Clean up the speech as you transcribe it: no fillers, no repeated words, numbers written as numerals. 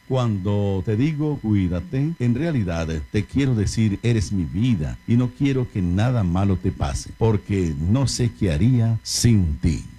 Cuando te digo cuídate, en realidad te quiero decir eres mi vida y no quiero que nada malo te pase, porque no sé qué haría sin ti.